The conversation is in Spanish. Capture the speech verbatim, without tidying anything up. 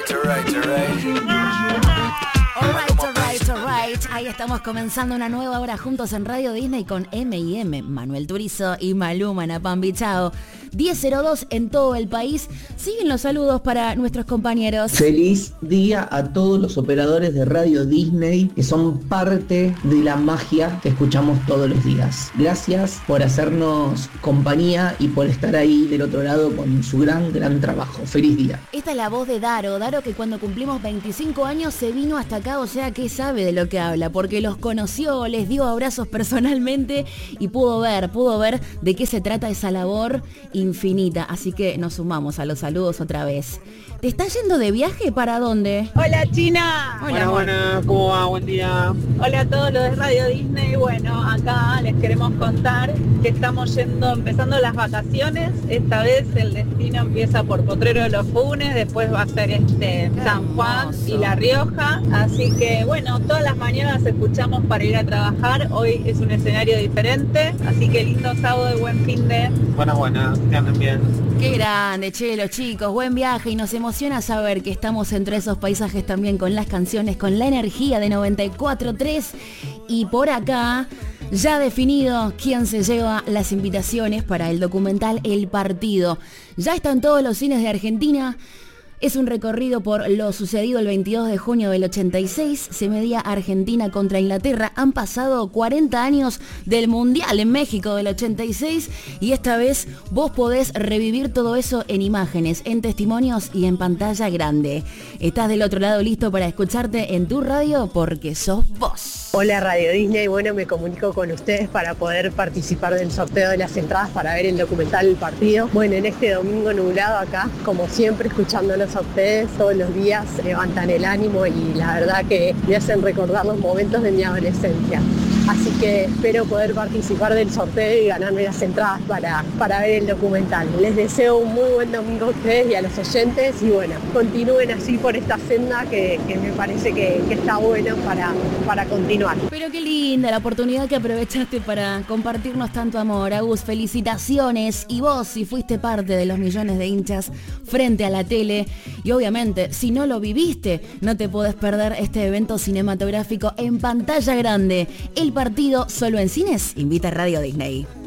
alright, alright, alright. Alright, alright, alright. Ahí estamos comenzando una nueva hora juntos en Radio Disney con M y M, Manuel Turizo y Maluma Napambi. Chao. diez cero dos en todo el país. Siguen los saludos para nuestros compañeros. Feliz día a todos los operadores de Radio Disney que son parte de la magia que escuchamos todos los días. Gracias por hacernos compañía y por estar ahí del otro lado con su gran, gran trabajo. Feliz día. Esta es la voz de Daro. Daro que cuando cumplimos veinticinco años se vino hasta acá, o sea que sabe de lo que habla, porque los conoció, les dio abrazos personalmente y pudo ver, pudo ver de qué se trata esa labor infinita, así que nos sumamos a los saludos otra vez. ¿Te estás yendo de viaje? ¿Para dónde? Hola China. Hola, buena, ¿cómo va? Buen día. Hola a todos los de Radio Disney. Bueno, acá les queremos contar que estamos yendo, empezando las vacaciones. Esta vez el destino empieza por Potrero de los Funes, después va a ser este San Juan y La Rioja. Así que bueno, todas las mañanas escuchamos para ir a trabajar. Hoy es un escenario diferente, así que lindo sábado y buen fin de. Buenas, buenas, que anden bien. Qué grande, che, los chicos, buen viaje y nos emociona saber que estamos entre esos paisajes también con las canciones, con la energía de noventa y cuatro tres y por acá ya definido quién se lleva las invitaciones para el documental El Partido. Ya están todos los cines de Argentina. Es un recorrido por lo sucedido el veintidós de junio del ochenta y seis, se medía Argentina contra Inglaterra. Han pasado cuarenta años del Mundial en México del ochenta y seis y esta vez vos podés revivir todo eso en imágenes, en testimonios y en pantalla grande. ¿Estás del otro lado listo para escucharte en tu radio? Porque sos vos. Hola Radio Disney, bueno, me comunico con ustedes para poder participar del sorteo de las entradas para ver el documental El Partido. Bueno, en este domingo nublado acá, como siempre, escuchándolos a ustedes todos los días, levantan el ánimo y la verdad que me hacen recordar los momentos de mi adolescencia. Así que espero poder participar del sorteo y ganarme las entradas para, para ver el documental. Les deseo un muy buen domingo a ustedes y a los oyentes y bueno, continúen así por esta senda que, que me parece que, que está bueno para, para continuar. Pero qué linda la oportunidad que aprovechaste para compartirnos tanto amor. Agus, felicitaciones. Y vos, si fuiste parte de los millones de hinchas frente a la tele y obviamente si no lo viviste, no te podés perder este evento cinematográfico en pantalla grande. El Partido solo en cines, invita a Radio Disney.